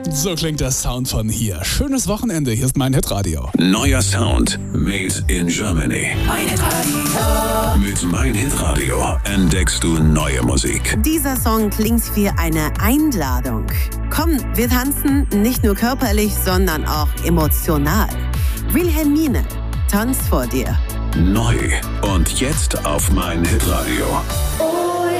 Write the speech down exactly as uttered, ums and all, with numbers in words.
So klingt der Sound von hier. Schönes Wochenende, hier ist mein Hitradio. Neuer Sound, made in Germany. Mein Hitradio. Mit Mein Hitradio entdeckst du neue Musik. Dieser Song klingt wie eine Einladung. Komm, wir tanzen nicht nur körperlich, sondern auch emotional. Wilhelmine, tanzt vor dir. Neu und jetzt auf Mein Hitradio.